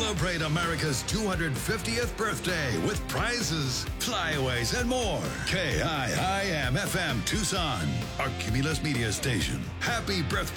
Celebrate America's 250th birthday with prizes, flyaways, and more. KIIM FM Tucson, our Cumulus Media Station. Happy birthday